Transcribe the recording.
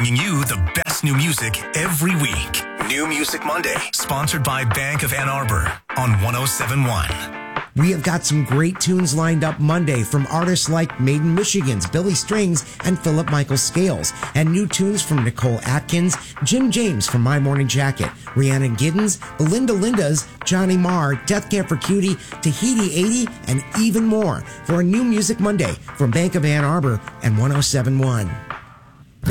bringing you the best new music every week. New Music Monday, sponsored by Bank of Ann Arbor on 107.1. We have got some great tunes lined up Monday from artists like Maiden Michigan's Billy Strings and Philip Michael Scales, and new tunes from Nicole Atkins, Jim James from My Morning Jacket, Rhiannon Giddens, Linda Linda's, Johnny Marr, Death Camp for Cutie, Tahiti 80, and even more for a New Music Monday from Bank of Ann Arbor and 107.1.